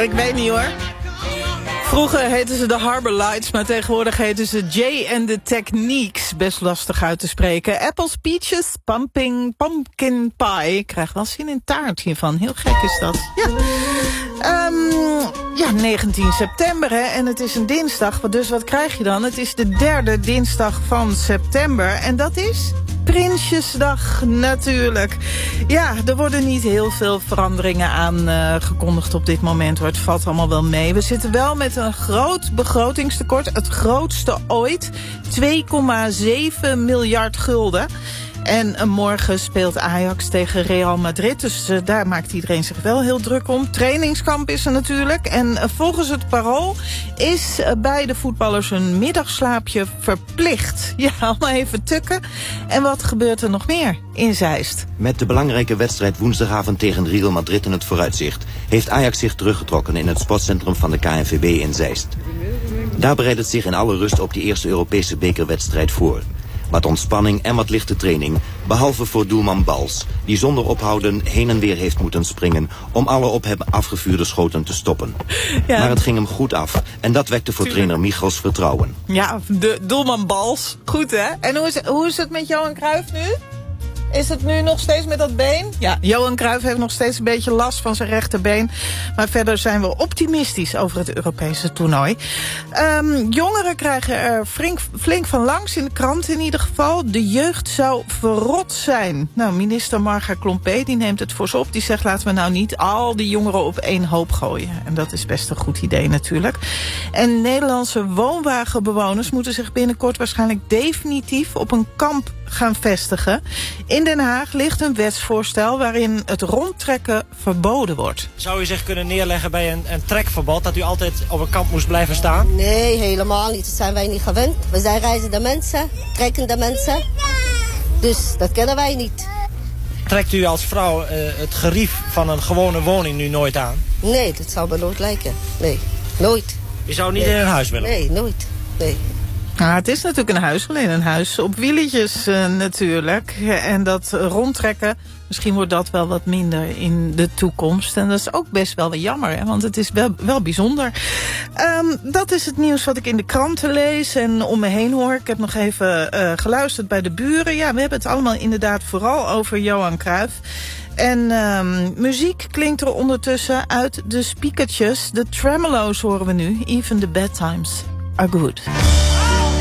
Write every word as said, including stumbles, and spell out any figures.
Ik weet niet hoor. Vroeger heten ze de Harbor Lights, maar tegenwoordig heten ze Jay and the Techniques. Best lastig uit te spreken. Apples, peaches, pumping, pumpkin pie. Ik krijg wel zin in taart hiervan. Heel gek is dat. Ja. Um, ja, negentien september hè, en het is een dinsdag. Dus wat krijg je dan? Het is de derde dinsdag van september. En dat is Prinsjesdag natuurlijk. Ja, er worden niet heel veel veranderingen aan uh, gekondigd op dit moment. Hoor. Het valt allemaal wel mee. We zitten wel met een groot begrotingstekort. Het grootste ooit. twee komma zeven miljard gulden. En uh, morgen speelt Ajax tegen Real Madrid. Dus uh, daar maakt iedereen zich wel heel druk om. Trainingskamp is er natuurlijk. En uh, volgens het Parool is uh, bij de voetballers een middagslaapje verplicht. Ja, allemaal even tukken. En wat gebeurt er nog meer in Zeist? Met de belangrijke wedstrijd woensdagavond tegen Real Madrid in het vooruitzicht heeft Ajax zich teruggetrokken in het sportcentrum van de K N V B in Zeist. Daar bereidt het zich in alle rust op die eerste Europese bekerwedstrijd voor. Wat ontspanning en wat lichte training, behalve voor doelman Bals, die zonder ophouden heen en weer heeft moeten springen om alle op hem afgevuurde schoten te stoppen. Ja. Maar het ging hem goed af en dat wekte voor Tuurlijk. trainer Michels vertrouwen. Ja, de doelman Bals. Goed hè? En hoe is, hoe is het met Johan Cruijff nu? Is het nu nog steeds met dat been? Ja, Johan Cruijff heeft nog steeds een beetje last van zijn rechterbeen. Maar verder zijn we optimistisch over het Europese toernooi. Um, jongeren krijgen er flink, flink van langs, in de krant in ieder geval. De jeugd zou verrot zijn. Nou, minister Marga Klompé die neemt het voor ze op. Die zegt, laten we nou niet al die jongeren op één hoop gooien. En dat is best een goed idee natuurlijk. En Nederlandse woonwagenbewoners moeten zich binnenkort waarschijnlijk definitief op een kamp gaan vestigen. In Den Haag ligt een wetsvoorstel waarin het rondtrekken verboden wordt. Zou u zich kunnen neerleggen bij een, een trekverbod, dat u altijd op een kamp moest blijven staan? Nee, helemaal niet. Dat zijn wij niet gewend. We zijn reizende mensen, trekkende mensen. Dus dat kennen wij niet. Trekt u als vrouw uh, het gerief van een gewone woning nu nooit aan? Nee, dat zou me nooit lijken. Nee, nooit. Je zou niet nee. in een huis willen? Nee, nooit. Nee. Nou, het is natuurlijk een huis, alleen een huis op wieletjes uh, natuurlijk. En dat rondtrekken, misschien wordt dat wel wat minder in de toekomst. En dat is ook best wel jammer, hè, want het is wel, wel bijzonder. Um, dat is het nieuws wat ik in de kranten lees en om me heen hoor. Ik heb nog even uh, geluisterd bij de buren. Ja, we hebben het allemaal inderdaad vooral over Johan Cruijff. En um, muziek klinkt er ondertussen uit de speakertjes. De tremolo's horen we nu. Even the bad times are good.